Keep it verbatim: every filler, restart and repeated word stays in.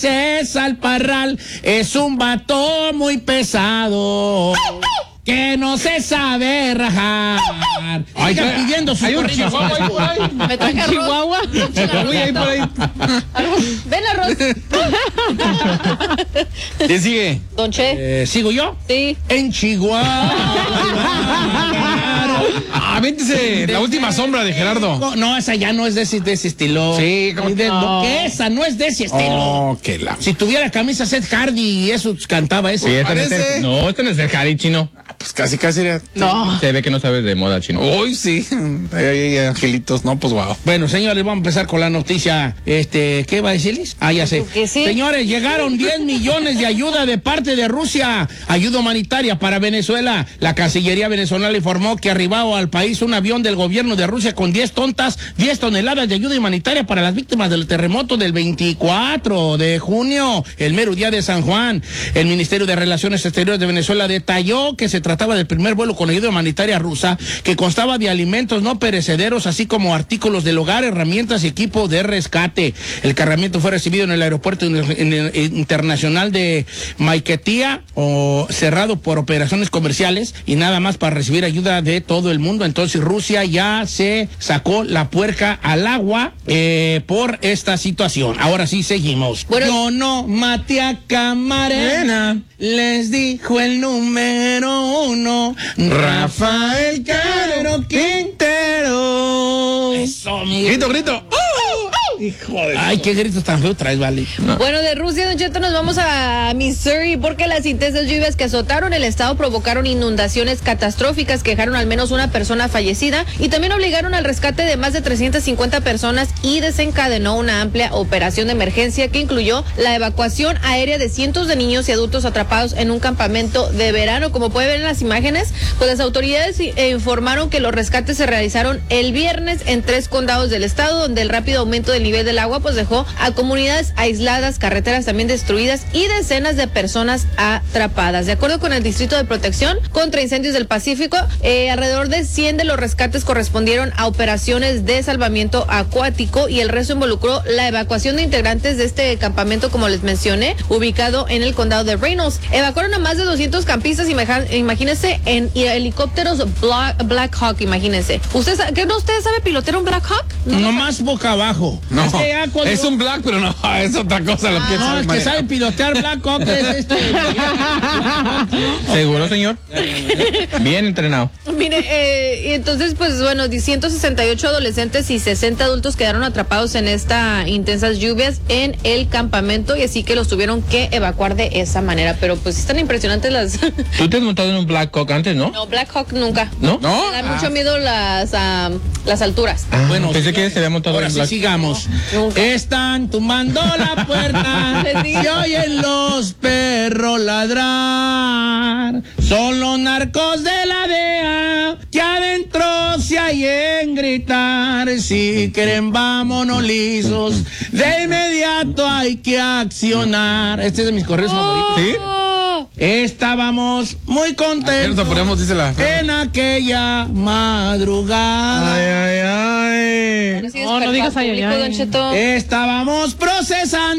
César Parral es un vato muy pesado que no se sabe rajar. Ay, Sigan pidiendo su hay un corrido. chihuahua ahí por ahí. Me traje arroz. Chihuahua. Uy, ahí por ahí. Ven, arroz. ¿Quién sigue? Don Che. Eh, ¿Sigo yo? Sí. En Chihuahua. Ah, véntese. La última sombra de Gerardo. No, esa ya no es de ese, de ese estilo. Sí, ¿cómo? Y de- No. que esa no es de ese estilo. Oh, que la. Si tuviera camisa Seth Hardy y eso cantaba eso. Sí, este no es Parece. el- no, este no es el Harry chino. Pues casi, casi era. No. Se ve que no sabes de moda chino. Uy, sí. Ahí hay angelitos. No, pues wow. Bueno, señores, vamos a empezar con la noticia. Este, ¿qué va a decirles? Ah, ya sé. Que sí. Señores, llegaron diez millones de ayuda de parte de Rusia. Ayuda humanitaria para Venezuela. La Cancillería venezolana informó que arribaba al país un avión del gobierno de Rusia con diez tontas, diez toneladas de ayuda humanitaria para las víctimas del terremoto del veinticuatro de junio, el mero día de San Juan. El Ministerio de Relaciones Exteriores de Venezuela detalló que se trataba del primer vuelo con ayuda humanitaria rusa que constaba de alimentos no perecederos, así como artículos del hogar, herramientas y equipo de rescate. El cargamento fue recibido en el aeropuerto internacional de Maiquetía, o cerrado por operaciones comerciales y nada más para recibir ayuda de todo el mundo. Entonces Rusia ya se sacó la puerca al agua eh, por esta situación. Ahora sí seguimos. Bueno. Yo no maté a Camarena, les dijo el número uno, Rafael Caro Quintero. Eso, Miguel. Grito, grito. Hijo de Ay, qué gritos tan feos traes, vale. Bueno, de Rusia, Don Cheto, nos vamos a Missouri porque las intensas lluvias que azotaron el estado provocaron inundaciones catastróficas que dejaron al menos una persona fallecida y también obligaron al rescate de más de trescientas cincuenta personas y desencadenó una amplia operación de emergencia que incluyó la evacuación aérea de cientos de niños y adultos atrapados en un campamento de verano. Como puede ver en las imágenes, pues las autoridades eh, informaron que los rescates se realizaron el viernes en tres condados del estado, donde el rápido aumento del nivel del agua pues dejó a comunidades aisladas, carreteras también destruidas y decenas de personas atrapadas. De acuerdo con el Distrito de Protección contra Incendios del Pacífico, eh, alrededor de cien de los rescates correspondieron a operaciones de salvamiento acuático y el resto involucró la evacuación de integrantes de este campamento, como les mencioné, ubicado en el condado de Reynolds. Evacuaron a más de doscientos campistas, imagínense, en helicópteros Black, Black Hawk, imagínense. ¿Usted sabe, ¿qué no usted sabe pilotear un Black Hawk? No, no más boca abajo. No, es, que ya cuando... es un black, pero no, es otra cosa lo que No, sabe el que manejar. sabe pilotear Black Hawk es este. ¿Seguro, señor? Bien entrenado. Mire, eh, y entonces, pues bueno, ciento sesenta y ocho adolescentes y sesenta adultos quedaron atrapados en estas intensas lluvias en el campamento y así que los tuvieron que evacuar de esa manera. Pero pues están impresionantes las... Tú te has montado en un Black Hawk antes, ¿no? No, Black Hawk nunca. ¿No? ¿No? Me da Ah. mucho miedo las, um, las alturas. Ah, Bueno, pensé que señores, se había montado ahora en sí Black sigamos. Nunca. Están tumbando la puerta, Les digo. se oyen los perros ladrar. Son los narcos de la D E A que adentro se hallen gritar. Si quieren vámonos lisos, de inmediato hay que accionar. Este es de mis correos favoritos. ¿Sí? Oh, Estábamos muy Cierto, contentos ponemos, dice la. en aquella madrugada. Ay, ay, ay. ahora sí No, no despertó digas al ay, ay, público, ay. Don Cheto. Estábamos procesando